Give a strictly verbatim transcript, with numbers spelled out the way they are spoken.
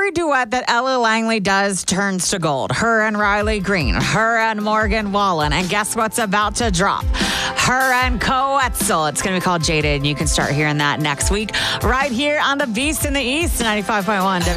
every duet that Ella Langley does turns to gold. Her and Riley Green, her and Morgan Wallen, and guess what's about to drop? Her and Coetzel. It's going to be called Jaded, and you can start hearing that next week right here on The Beast in the East, ninety-five point one.